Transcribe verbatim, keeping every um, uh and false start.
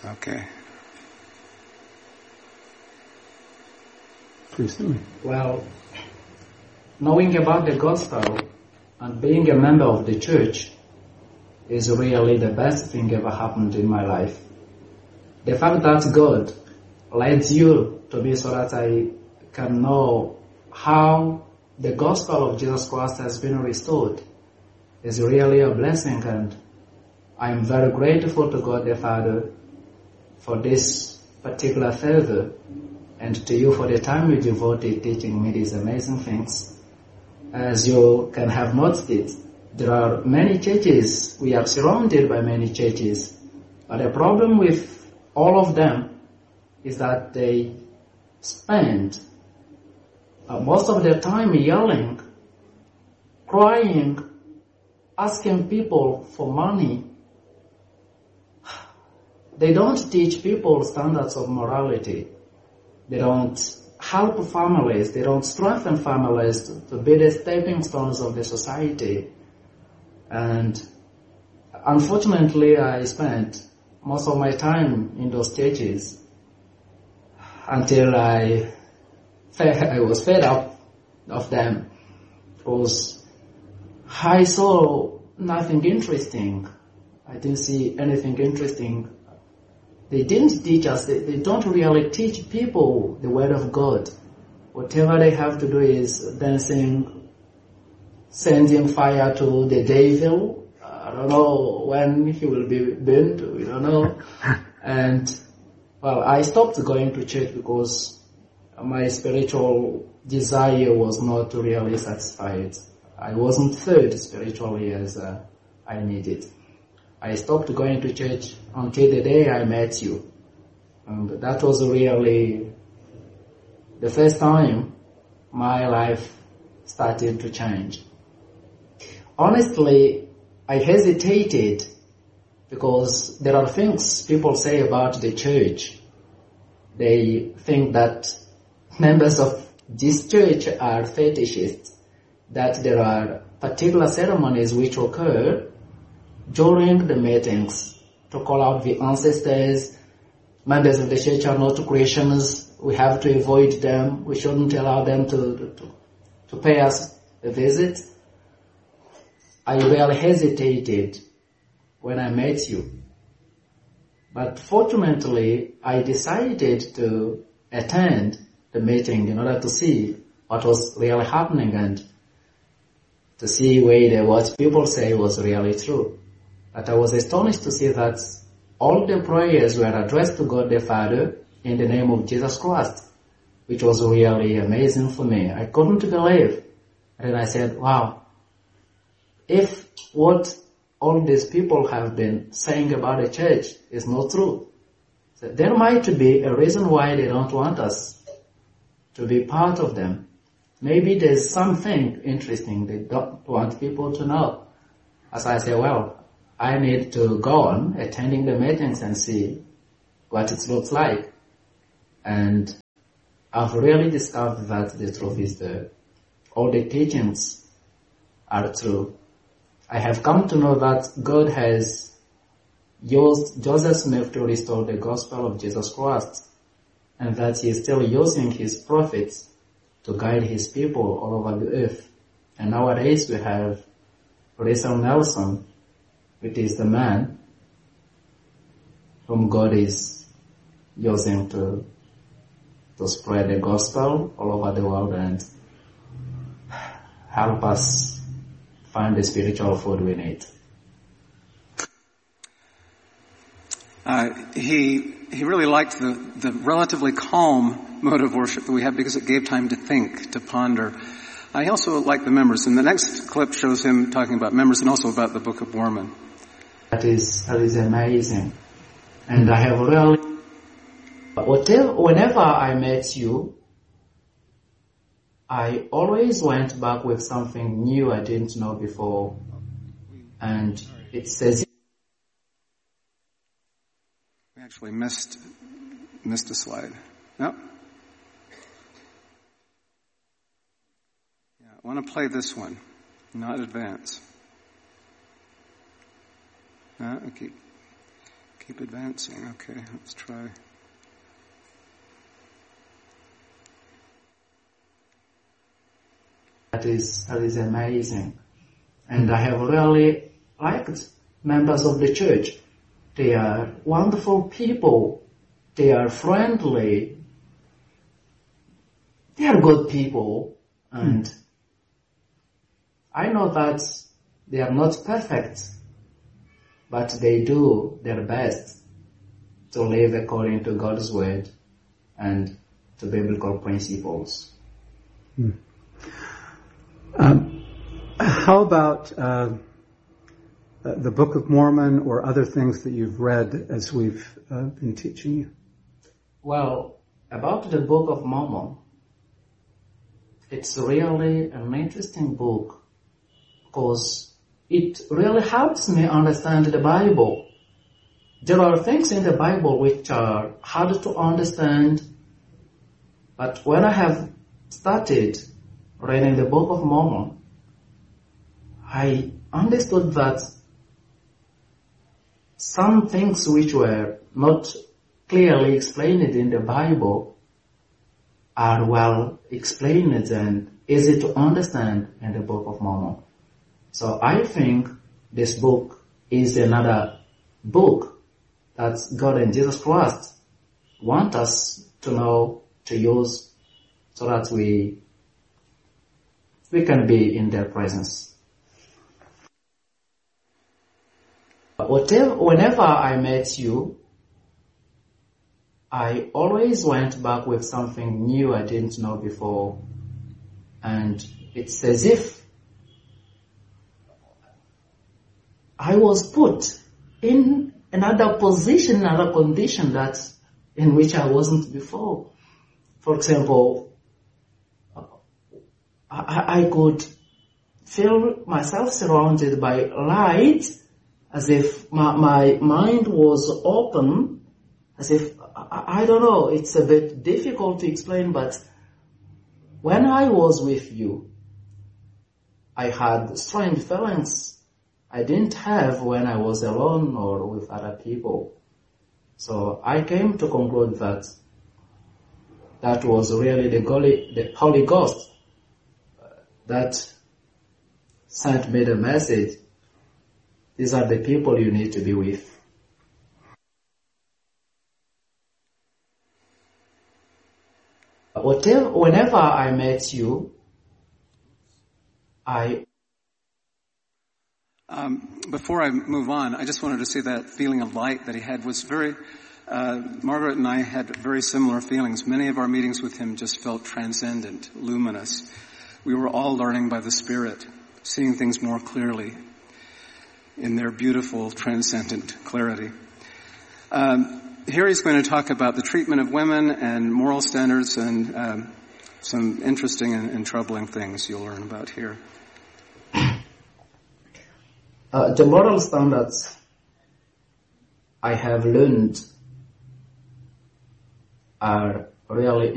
Okay. Please tell me. Well, knowing about the gospel and being a member of the church is really the best thing ever happened in my life. The fact that God led you to me so that I can know how the gospel of Jesus Christ has been restored is really a blessing, and I am very grateful to God the Father for this particular favor, and to you for the time you devoted teaching me these amazing things. As you can have noticed, there are many churches, we are surrounded by many churches, but the problem with all of them is that they spend uh, most of their time yelling, crying, asking people for money. They don't teach people standards of morality. They don't help families. They don't strengthen families to, to be the stepping stones of the society. And unfortunately, I spent most of my time in those churches until I, I was fed up of them, because I saw nothing interesting. I didn't see anything interesting. They didn't teach us, they, they don't really teach people the word of God. Whatever they have to do is dancing, sending fire to the devil. I don't know when he will be burned, we don't know. And, well, I stopped going to church because my spiritual desire was not really satisfied. I wasn't fed spiritually as uh, I needed. I stopped going to church until the day I met you. And that was really the first time my life started to change. Honestly, I hesitated because there are things people say about the church. They think that members of this church are fetishists, that there are particular ceremonies which occur during the meetings to call out the ancestors. Members of the church are not Christians. We have to avoid them. We shouldn't allow them to, to, to pay us a visit. I really hesitated when I met you. But fortunately, I decided to attend the meeting in order to see what was really happening and to see whether what people say was really true. But I was astonished to see that all the prayers were addressed to God the Father in the name of Jesus Christ, which was really amazing for me. I couldn't believe. And then I said, wow, if what all these people have been saying about the church is not true, so there might be a reason why they don't want us to be part of them. Maybe there's something interesting they don't want people to know. As I say, well, I need to go on attending the meetings and see what it looks like. And I've really discovered that the truth is that all the teachings are true. I have come to know that God has used Joseph Smith to restore the gospel of Jesus Christ, and that he is still using his prophets to guide his people all over the earth. And nowadays we have Russell Nelson, which is the man whom God is using to to spread the gospel all over the world and help us find the spiritual food we need. Uh, he he really liked the, the relatively calm mode of worship that we have because it gave time to think, to ponder. I also like the members, and the next clip shows him talking about members and also about the Book of Mormon. That is, that is amazing. And I have really, whatever, whenever I met you, I always went back with something new I didn't know before. And it says, we actually missed, missed a slide. No? Yeah, I want to play this one, not advance. Uh, okay. Keep advancing. Okay, let's try. That is, that is amazing. And I have really liked members of the church. They are wonderful people. They are friendly. They are good people. And mm. I know that they are not perfect, but they do their best to live according to God's word and to biblical principles. Hmm. Um, how about uh, the Book of Mormon or other things that you've read as we've uh, been teaching you? Well, about the Book of Mormon, it's really an interesting book because it really helps me understand the Bible. There are things in the Bible which are hard to understand, but when I have started reading the Book of Mormon, I understood that some things which were not clearly explained in the Bible are well explained and easy to understand in the Book of Mormon. So I think this book is another book that God and Jesus Christ want us to know, to use, so that we we can be in their presence. Whatever, whenever I met you, I always went back with something new I didn't know before. And it's as if I was put in another position, another condition that in which I wasn't before. For example, I, I could feel myself surrounded by light, as if my, my mind was open, as if, I, I don't know, it's a bit difficult to explain, but when I was with you, I had strange feelings I didn't have when I was alone or with other people. So I came to conclude that that was really the Holy, the Holy Ghost that sent me the message. These are the people you need to be with. Whatever, whenever I met you, I... Um, before I move on, I just wanted to say that feeling of light that he had was very... Uh, Margaret and I had very similar feelings. Many of our meetings with him just felt transcendent, luminous. We were all learning by the Spirit, seeing things more clearly in their beautiful, transcendent clarity. Um, here he's going to talk about the treatment of women and moral standards and um, some interesting and, and troubling things you'll learn about here. Uh, the moral standards I have learned are really